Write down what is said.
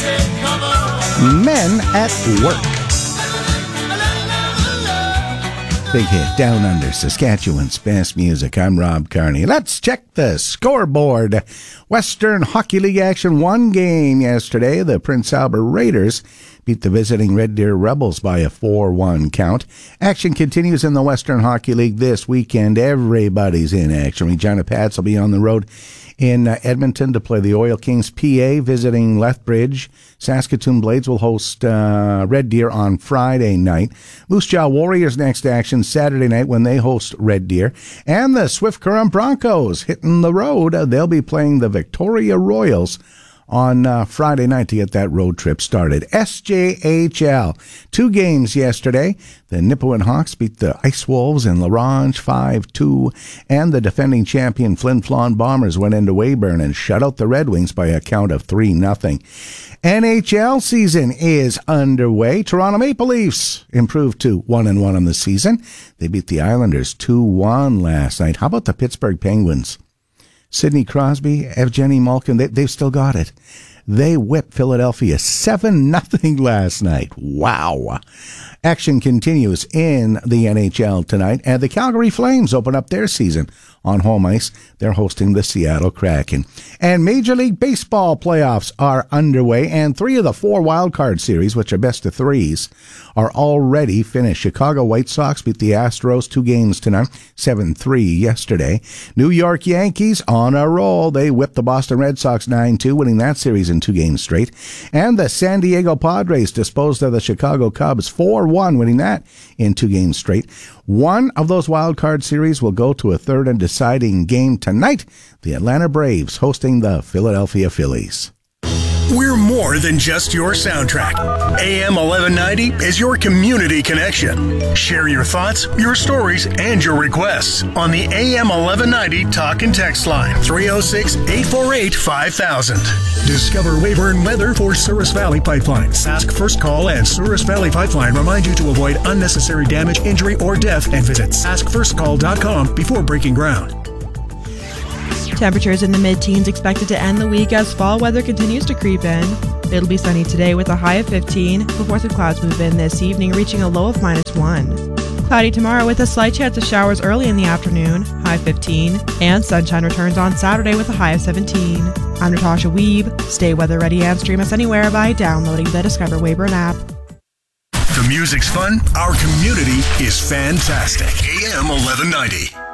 Men at Work. Big hit down under Saskatchewan's best music. I'm Rob Carney. Let's check the scoreboard. Western Hockey League action. One game yesterday. The Prince Albert Raiders beat the visiting Red Deer Rebels by a 4-1 count. Action continues in the Western Hockey League this weekend. Everybody's in action. Regina Pats will be on the road in Edmonton to play the Oil Kings. PA visiting Lethbridge. Saskatoon Blades will host Red Deer on Friday night. Moose Jaw Warriors next action Saturday night when they host Red Deer. And the Swift Current Broncos hitting the road. They'll be playing the Victoria Royals on Friday night to get that road trip started. SJHL. 2 games yesterday. The Nipawin Hawks beat the Ice Wolves in La Ronge 5-2. And the defending champion Flin Flon Bombers went into Weyburn and shut out the Red Wings by a count of 3-0. NHL season is underway. Toronto Maple Leafs improved to 1-1 on the season. They beat the Islanders 2-1 last night. How about the Pittsburgh Penguins? Sidney Crosby, Evgeny Malkin, they've still got it. They whipped Philadelphia 7-0 last night. Wow. Action continues in the NHL tonight, and the Calgary Flames open up their season on home ice. They're hosting the Seattle Kraken. And Major League Baseball playoffs are underway, and 3 of the 4 wildcard series, which are best of 3s, are already finished. Chicago White Sox beat the Astros 2 games tonight, 7-3 yesterday. New York Yankees on a roll. They whipped the Boston Red Sox 9-2, winning that series in 2 games straight. And the San Diego Padres disposed of the Chicago Cubs 4-1, winning that in 2 games straight. One of those wildcard series will go to a third and deciding game tonight. The Atlanta Braves hosting the Philadelphia Phillies. We're more than just your soundtrack. AM 1190 is your community connection. Share your thoughts, your stories, and your requests on the AM 1190 talk and text line 306-848-5000. Discover Weyburn weather for Souris Valley Pipeline. Sask First Call and Souris Valley Pipeline remind you to avoid unnecessary damage, injury, or death, and visit saskfirstcall.com before breaking ground. Temperatures in the mid-teens expected to end the week as fall weather continues to creep in. It'll be sunny today with a high of 15 before some clouds move in this evening, reaching a low of -1. Cloudy tomorrow with a slight chance of showers early in the afternoon, high 15, and sunshine returns on Saturday with a high of 17. I'm Natasha Weeb. Stay weather ready and stream us anywhere by downloading the Discover Weyburn app. The music's fun. Our community is fantastic. AM 1190.